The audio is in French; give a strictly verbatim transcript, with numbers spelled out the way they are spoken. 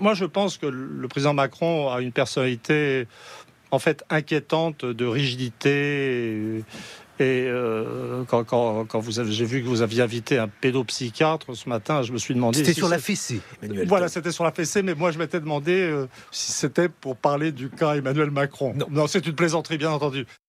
Moi, je pense que le président Macron a une personnalité, en fait, inquiétante de rigidité. Et euh, quand, quand, quand vous avez, j'ai vu que vous aviez invité un pédopsychiatre ce matin, je me suis demandé... C'était si sur c'est... la fessée, Emmanuel. Voilà, c'était sur la fessée, mais moi je m'étais demandé euh, si c'était pour parler du cas Emmanuel Macron. Non, non c'est une plaisanterie, bien entendu.